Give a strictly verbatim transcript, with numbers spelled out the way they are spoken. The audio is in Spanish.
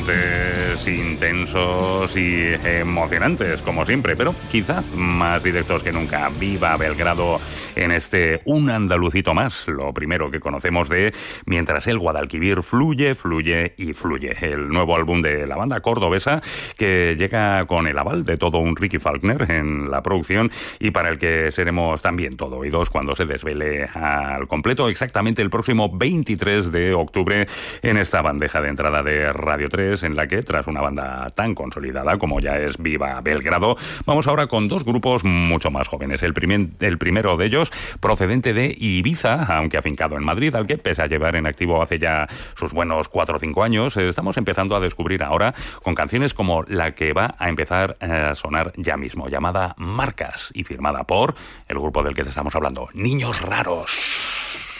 fuertes, intensos y emocionantes, como siempre, pero quizá más directos que nunca. Viva Belgrado en este Un Andalucito Más, lo primero que conocemos de Mientras el Guadalquivir fluye, fluye y fluye. El nuevo álbum de la banda cordobesa que llega con el aval de todo un Ricky Falkner en la producción y para el que seremos también todo oídos cuando se desvele al completo exactamente el próximo veintitrés de octubre en esta bandeja de entrada de Radio tres, en la que tras una banda tan consolidada como ya es Viva Belgrado, vamos ahora con dos grupos mucho más jóvenes. El, primer, el primero de ellos procedente de Ibiza, aunque afincado en Madrid, al que pese a llevar en activo hace ya sus buenos cuatro o cinco años, estamos empezando a descubrir ahora con canciones como la que va a empezar a sonar ya mismo, llamada Marcas, y firmada por el grupo del que te estamos hablando, Niños Raros.